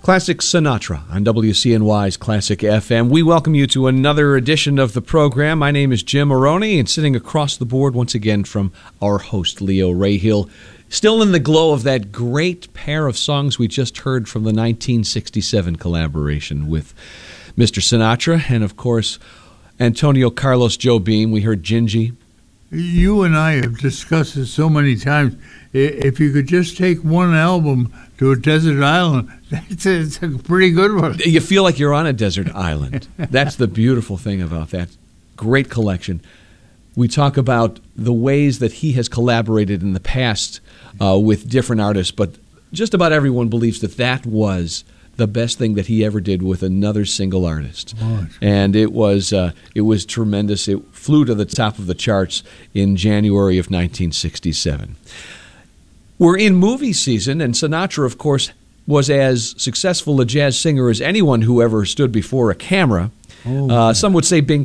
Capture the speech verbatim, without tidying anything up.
Classic Sinatra on W C N Y's Classic F M. We welcome you to another edition of the program. My name is Jim Maroney, and sitting across the board once again from our host, Leo Rahill, still in the glow of that great pair of songs we just heard from the nineteen sixty-seven collaboration with Mister Sinatra and, of course, Antonio Carlos Jobim. We heard Gingy. You and I have discussed this so many times. If you could just take one album to a desert island, it's a, it's a pretty good one. You feel like you're on a desert island. That's the beautiful thing about that great collection. We talk about the ways that he has collaborated in the past uh, with different artists, but just about everyone believes that that was the best thing that he ever did with another single artist. Oh, and it was uh, it was tremendous. It flew to the top of the charts in January of nineteen sixty-seven. We're in movie season, and Sinatra, of course, was as successful a jazz singer as anyone who ever stood before a camera. Oh, uh, some would say Bing